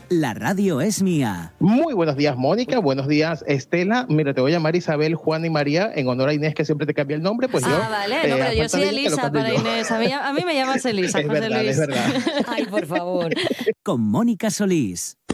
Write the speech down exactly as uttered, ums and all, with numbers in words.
La radio es mía. Muy buenos días, Mónica. Buenos días, Estela. Mira, te voy a llamar Isabel, Juan y María en honor a Inés, que siempre te cambia el nombre. Pues ah, yo, vale. eh, No, pero yo soy falta de ella, te lo Elisa cambio para yo. Inés. A mí, a mí me llamas Elisa, Es José verdad, Luis. es verdad. Ay, por favor. Con Mónica Solís.